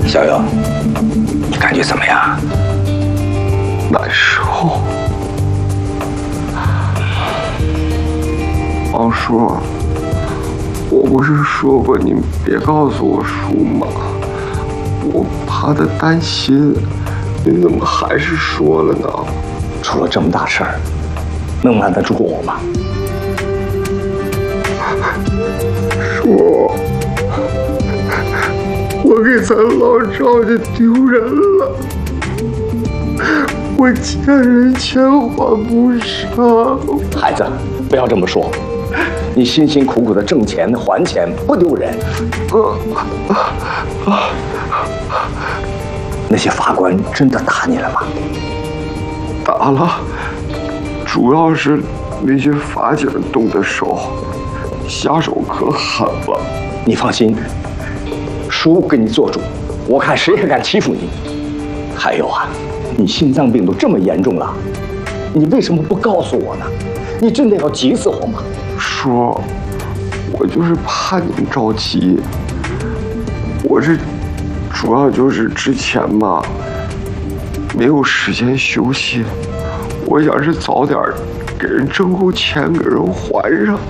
小勇，你感觉怎么样？ 难受。王叔，我不是说过你别告诉我叔吗？我怕他担心，你怎么还是说了呢？ 出了这么大事儿，能瞒得住我吗？ 叔，我给咱老赵家丢人了，我欠人钱还不上。 孩子，不要这么说，你辛辛苦苦的挣钱还钱不丢人。那些法官真的打你了吗？ 打了，主要是那些法警动的手，下手可狠了。 你放心，叔给你做主，我看谁也敢欺负你。还有啊，你心脏病都这么严重了，你为什么不告诉我呢？你真的要急死我吗？ 叔，我就是怕您着急。我这主要就是之前吧，没有时间休息，我想是早点给人挣够钱，给人还上。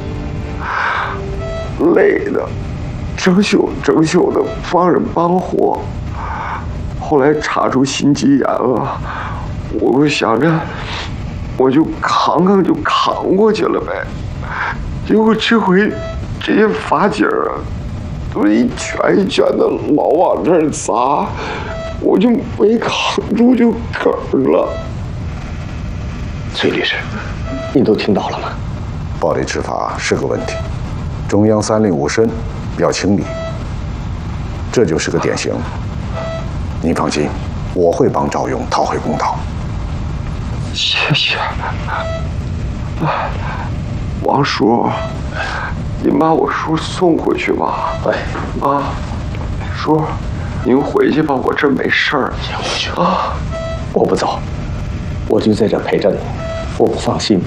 累的，整宿的帮人帮活，后来查出心肌炎了，我想着我就扛过去了呗。结果这回这些法警啊，都一拳一拳的老往这儿砸，我就没扛住就梗了。 崔律师，你都听到了吗？ 暴力执法是个问题，中央三令五申要清理，这就是个典型。您放心，我会帮赵勇讨回公道。 谢谢。王叔，您把我叔送回去吧。 对。 啊，叔，您回去吧，我这没事儿。 先回去啊！我不走，我就在这陪着你，我不放心。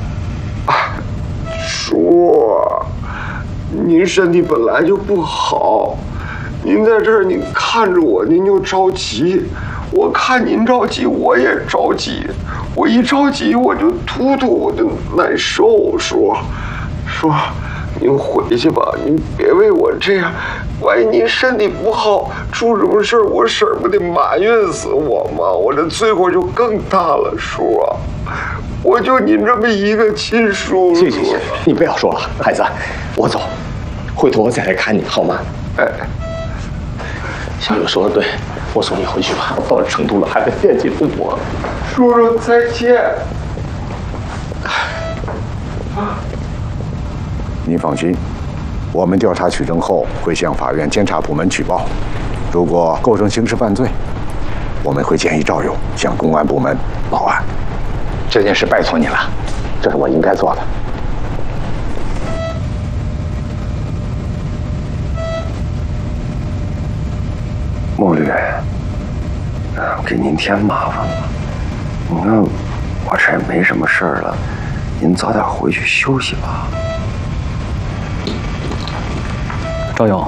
叔，您身体本来就不好，您在这儿您看着我，您就着急。我看您着急，我也着急。我一着急，我就突，我就难受。叔，您回去吧，您别为我这样。万一您身体不好，出什么事儿，我婶儿不得埋怨死我吗？我这罪过就更大了，叔啊！我就您这么一个亲叔。 行，你不要说了，孩子，我走，回头我再来看你，好吗？ 哎， 小友说的对，我送你回去吧。到了成都了，还得惦记着我。 叔叔再见。 您放心，我们调查取证后会向法院监察部门举报，如果构成刑事犯罪，我们会建议赵勇向公安部门报案。 这件事拜托你了，这是我应该做的。 穆律，给您添麻烦了。你看我这也没什么事儿了，您早点回去休息吧。 赵勇，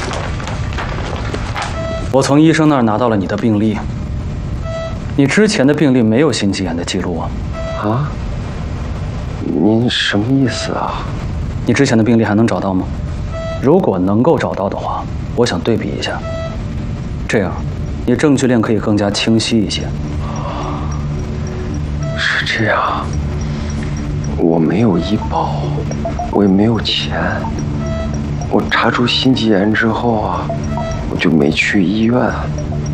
我从医生那儿拿到了你的病历，你之前的病历没有心肌炎的记录啊。 啊？您什么意思啊？ 你之前的病历还能找到吗？如果能够找到的话，我想对比一下，这样你证据链可以更加清晰一些。 是这样，我没有医保，我也没有钱。我查出心肌炎之后啊，我就没去医院。